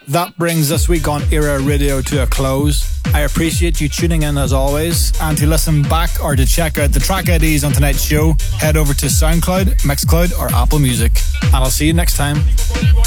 That brings this week on Era Radio to a close. I appreciate you tuning in as always, and to listen back or to check out the track IDs on tonight's show, head over to SoundCloud, Mixcloud or Apple Music. And I'll see you next time.